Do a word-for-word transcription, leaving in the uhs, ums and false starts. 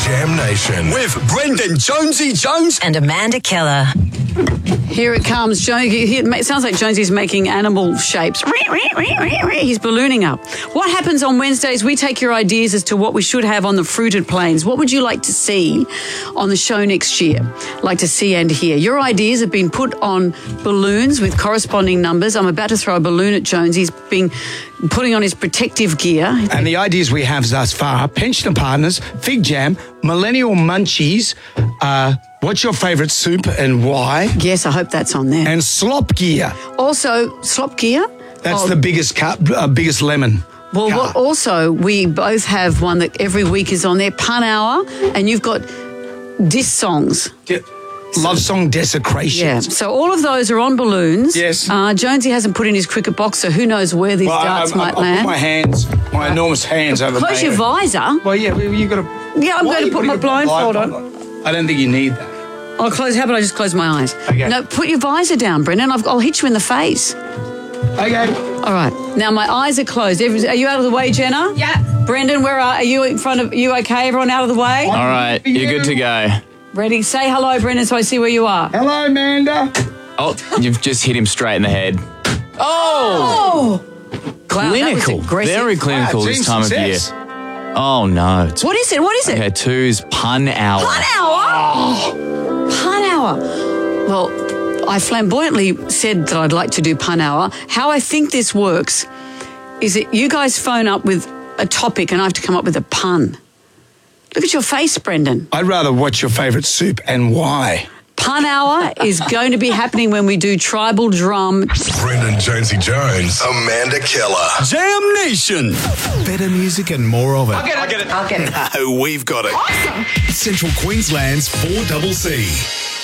Jam Nation with Brendan Jonesy Jones and Amanda Keller. Here it comes. Jo- it sounds like Jonesy's making animal shapes. He's ballooning up. What happens on Wednesdays? We take your ideas as to what we should have on the fruited plains. What would you like to see on the show next year? Like to see and hear. Your ideas have been put on balloons with corresponding numbers. I'm about to throw a balloon at Jonesy. He's been putting on his protective gear. And the ideas we have thus far: pensioner partners, fig jam, millennial munchies, uh, what's your favourite soup and why? Yes, I hope that's on there. And slop gear. Also, slop gear? That's oh. the biggest cup, uh, biggest lemon. Well, what, also, we both have one that every week is on there, Pun Hour, and you've got diss songs. Yeah. Love song desecration. Yeah, so all of those are on balloons. Yes. Uh, Jonesy hasn't put in his cricket box, so who knows where these well, darts I, I, might I'll land. put my hands, my enormous hands over Close your visor. Well, yeah, you've got to... Yeah, I'm going to put my blindfold on. I don't think you need that. I'll close. How about I just close my eyes? Okay. No, put your visor down, Brendan. I've, I'll hit you in the face. Okay. All right. Now my eyes are closed. Every- Are you out of the way, Jenna? Yeah. Brendan, where are, are you in front of? You okay? Everyone out of the way? All right, you're good to go. Ready? Say hello, Brendan, so I see where you are. Hello, Amanda. Oh, you've just hit him straight in the head. Oh! Wow, that was Clinical. aggressive. Very clinical Wow, this team time success. of year. Oh, no. It's What is it? What is it? okay, two's pun hour. Pun hour. Pun hour. Well, I flamboyantly said that I'd like to do pun hour. How I think this works is that you guys phone up with a topic and I have to come up with a pun. Look at your face, Brendan. I'd rather watch your favourite soup and why. Pun hour is going to be happening when we do tribal drum. Brendan Jonesy Jones, Amanda Keller. Jam Nation. Better music and more of it. I'll get it. I'll get it. No, we've got it. Awesome. Central Queensland's four C C.